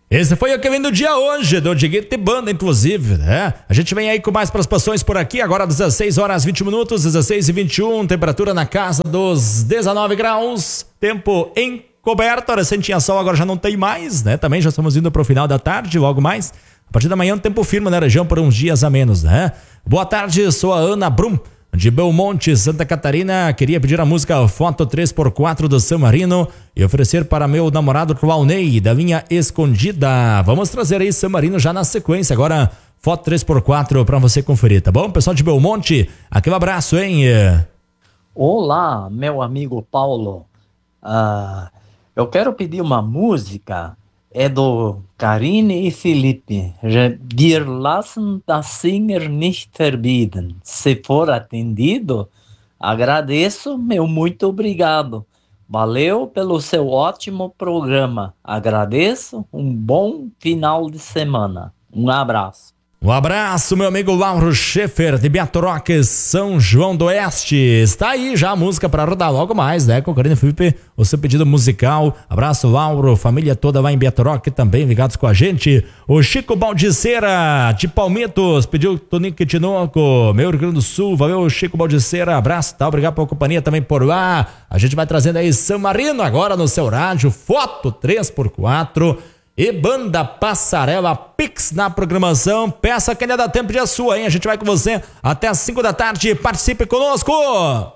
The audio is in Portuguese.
Esse foi o que vem do dia hoje, do Diguete Banda, inclusive, né? A gente vem aí com mais participações por aqui, agora 16 horas 20 minutos, 16 e 21, temperatura na casa dos 19 graus, tempo encoberto, recém tinha sol, agora já não tem mais, né? Também já estamos indo pro final da tarde, logo mais. A partir da manhã, tempo firme na região por uns dias a menos, né? Boa tarde, sou a Ana Brum, de Belmonte, Santa Catarina. Queria pedir a música Foto 3x4 do San Marino e oferecer para meu namorado Claunei, da linha Escondida. Vamos trazer aí San Marino já na sequência. Agora, Foto 3x4 para você conferir, tá bom? Pessoal de Belmonte, aquele abraço, hein? Olá, meu amigo Paulo. Eu quero pedir uma música. É do Karine e Felipe. Wir lassen das Singer nicht verbieten. Se for atendido, agradeço, meu muito obrigado. Valeu pelo seu ótimo programa. Agradeço, um bom final de semana. Um abraço. Um abraço, meu amigo Lauro Schaeffer, de Biatoroque, São João do Oeste. Está aí já a música para rodar logo mais, né? Com o Karine Felipe, o seu pedido musical. Abraço, Lauro, família toda lá em Biatoroque também, ligados com a gente. O Chico Baldiceira, de Palmitos, pediu Tonique Tinoco, meu Rio Grande do Sul. Valeu, Chico Baldiceira, abraço, tá? Obrigado pela companhia também por lá. A gente vai trazendo aí San Marino agora no seu rádio, Foto 3x4. E Banda Passarela Pix na programação. Peça que ainda dá tempo de a sua, hein? A gente vai com você até as 5 da tarde. Participe conosco!